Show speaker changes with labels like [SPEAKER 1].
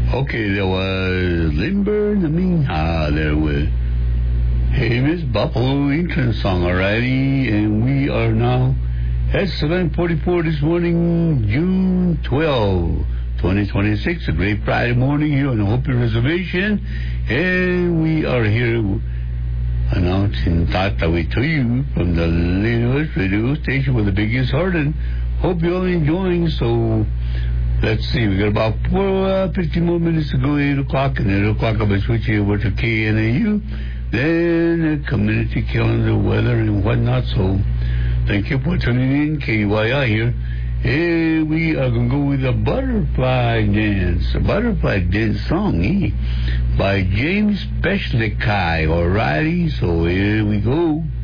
[SPEAKER 1] Okay, there was Limber and the Minha there with Hey Miss Buffalo England song, alrighty, and we are now at 7:44 this morning, June 12, 2026, a great Friday morning here on the Hopi Reservation, and we are here announcing Tatawi to you from the latest radio station with the biggest heart, and hope you're all enjoying. So let's see, we got about 15 more minutes to go, 8 o'clock, and at 8 o'clock I'll be switching over to KNAU, then the community calendar, weather, and whatnot. So thank you for tuning in, KYI here. And we are going to go with a Butterfly Dance song, by James Peshlikai. Alrighty, so here we go.